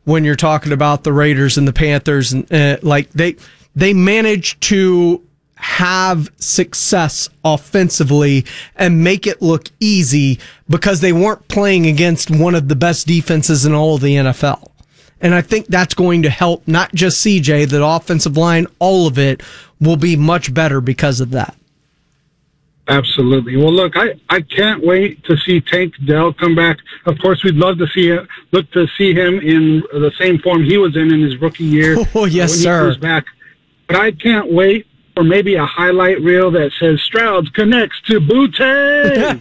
when you're talking about the Raiders and the Panthers. And they managed to have success offensively and make it look easy because they weren't playing against one of the best defenses in all of the NFL. And I think that's going to help not just CJ, the offensive line, all of it will be much better because of that. Absolutely. Well, look, I can't wait to see Tank Dell come back. Of course, we'd love to see him in the same form he was in his rookie year. Oh, yes, when sir. He goes back. But I can't wait for maybe a highlight reel that says Stroud connects to Booty.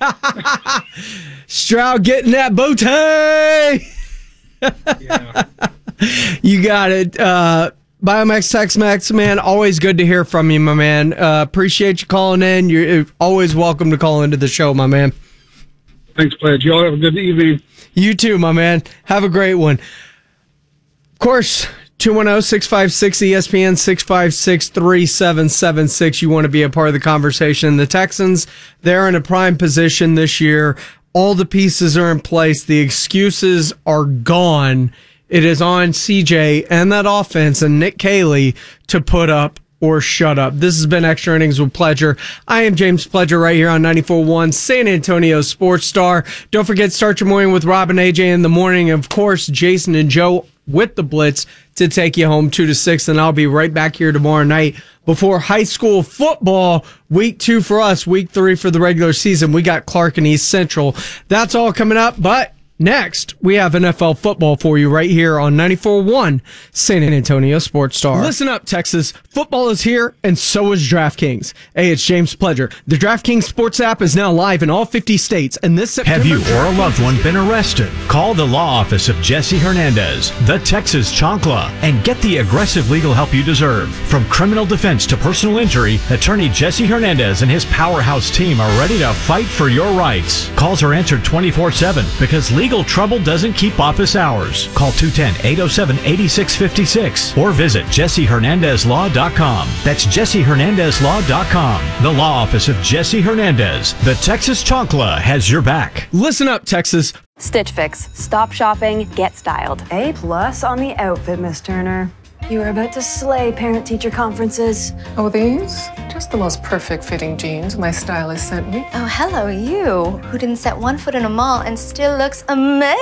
Stroud getting that Booty. Yeah. You got it. Biomax Tex-Mex, man, always good to hear from you, my man. Appreciate you calling in. You're always welcome to call into the show, my man. Thanks, Pledge. You all have a good evening. You too, my man. Have a great one. Of course, 210-656-ESPN, 656-3776. You want to be a part of the conversation. The Texans, they're in a prime position this year. All the pieces are in place. The excuses are gone. It is on CJ and that offense and Nick Caley to put up or shut up. This has been Extra Innings with Pledger. I am James Pledger right here on 94.1 San Antonio Sports Star. Don't forget, start your morning with Rob and AJ in the morning. Of course, Jason and Joe with the Blitz to take you home 2 to 6. And I'll be right back here tomorrow night before high school football. Week 2 for us, week 3 for the regular season. We got Clark and East Central. That's all coming up, but next, we have NFL football for you right here on 94.1 San Antonio Sports Star. Listen up, Texas. Football is here, and so is DraftKings. Hey, it's James Pledger. The DraftKings Sports app is now live in all 50 states, and this September... Have you or a loved one been arrested? Call the law office of Jesse Hernandez, the Texas Chancla, and get the aggressive legal help you deserve. From criminal defense to personal injury, attorney Jesse Hernandez and his powerhouse team are ready to fight for your rights. Calls are answered 24/7 because legal trouble doesn't keep office hours. Call 210-807-8656 or visit JesseHernandezLaw.com. That's JesseHernandezLaw.com. The law office of Jesse Hernandez. The Texas Chancla has your back. Listen up, Texas. Stitch Fix. Stop shopping, get styled. A+ on the outfit, Miss Turner. You are about to slay parent-teacher conferences. Oh, these? Just the most perfect fitting jeans my stylist sent me. Oh, hello, you, who didn't set one foot in a mall and still looks amazing.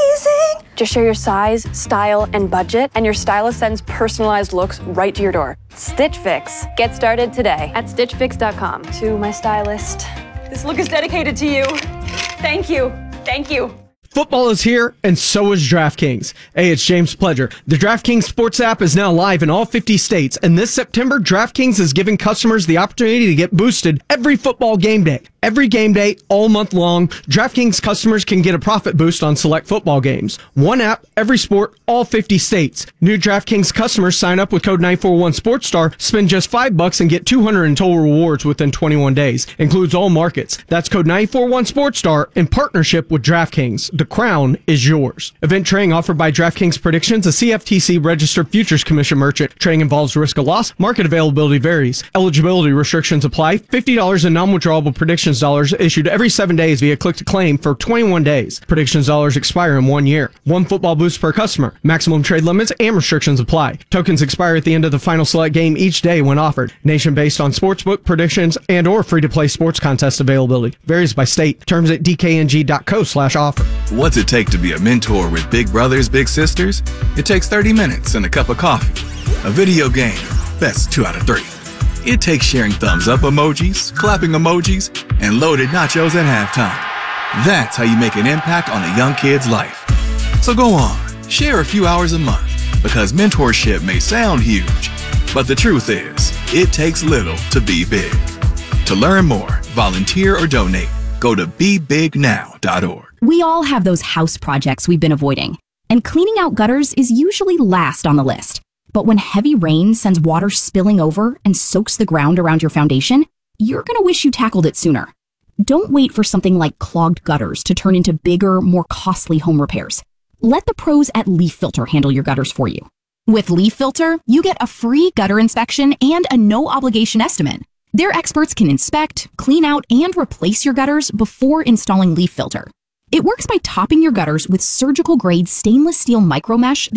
Just share your size, style, and budget, and your stylist sends personalized looks right to your door. Stitch Fix. Get started today at StitchFix.com. To my stylist. This look is dedicated to you. Thank you. Thank you. Football is here, and so is DraftKings. Hey, it's James Pledger. The DraftKings Sports app is now live in all 50 states, and this September, DraftKings is giving customers the opportunity to get boosted every football game day. Every game day, all month long, DraftKings customers can get a profit boost on select football games. One app, every sport, all 50 states. New DraftKings customers sign up with code 941SportsStar, spend just $5 and get $200 in total rewards within 21 days. Includes all markets. That's code 941SportsStar in partnership with DraftKings. The crown is yours. Event trading offered by DraftKings Predictions, a CFTC registered futures commission merchant. Trading involves risk of loss. Market availability varies. Eligibility restrictions apply. $50 in non-withdrawable predictions dollars issued every 7 days via click to claim for 21 days. Predictions dollars expire in 1 year. One football boost per customer. Maximum trade limits and restrictions apply. Tokens expire at the end of the final select game each day when offered. Nation based on sportsbook predictions and or free-to-play sports contest availability. Varies by state. Terms at dkng.co/offer. What's it take to be a mentor with big brothers, big sisters? It takes 30 minutes and a cup of coffee. A video game. That's 2 out of 3. It takes sharing thumbs up emojis, clapping emojis, and loaded nachos at halftime. That's how you make an impact on a young kid's life. So go on, share a few hours a month, because mentorship may sound huge, but the truth is, it takes little to be big. To learn more, volunteer or donate, go to BeBigNow.org. We all have those house projects we've been avoiding, and cleaning out gutters is usually last on the list. But when heavy rain sends water spilling over and soaks the ground around your foundation, you're going to wish you tackled it sooner. Don't wait for something like clogged gutters to turn into bigger, more costly home repairs. Let the pros at Leaf Filter handle your gutters for you. With Leaf Filter, you get a free gutter inspection and a no-obligation estimate. Their experts can inspect, clean out, and replace your gutters before installing Leaf Filter. It works by topping your gutters with surgical-grade stainless steel micromesh